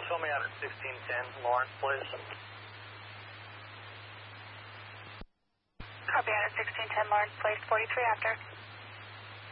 fill me out at 1610 Lawrence, please. Copy out at 1610 Lawrence, place 43 after.